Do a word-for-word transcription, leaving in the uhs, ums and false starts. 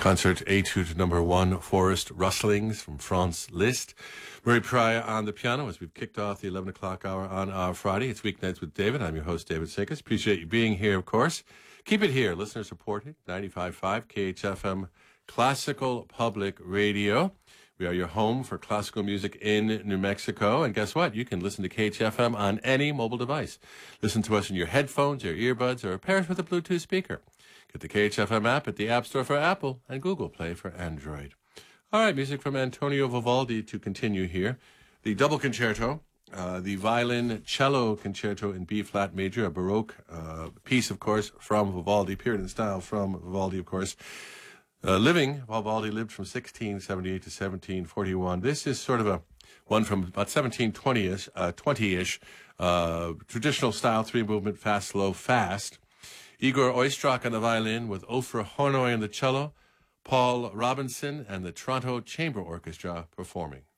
Concert Etude number one, Forest Rustlings from Franz Liszt. Murray Pryor on the piano as we've kicked off the eleven o'clock hour on our Friday. It's Weeknights with David. I'm your host, David Sinkus. Appreciate you being here, of course. Keep it here. Listener supported, ninety-five point five K H F M Classical Public Radio. We are your home for classical music in New Mexico. And guess what? You can listen to K H F M on any mobile device. Listen to us in your headphones, your earbuds, or pair us with a Bluetooth speaker. Get the K H F M app at the App Store for Apple and Google Play for Android. All right, music from Antonio Vivaldi to continue here. The double concerto, uh, the violin cello concerto in B-flat major, a Baroque uh, piece, of course, from Vivaldi, period in style from Vivaldi, of course. Uh, living, Vivaldi lived from sixteen seventy-eight to seventeen forty-one. This is sort of a one from about seventeen twenty-ish, uh, twenty-ish, uh, traditional style, three-movement, fast, slow, fast. Igor Oistrakh on the violin with Ofra Hornoy on the cello, Paul Robinson and the Toronto Chamber Orchestra performing.